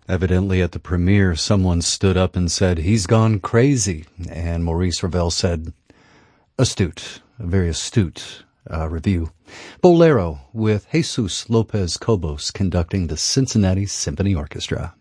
Evidently at the premiere, someone stood up and said, "He's gone crazy." And Maurice Ravel said, "Astute, a very astute review." Bolero with Jesus Lopez Cobos conducting the Cincinnati Symphony Orchestra.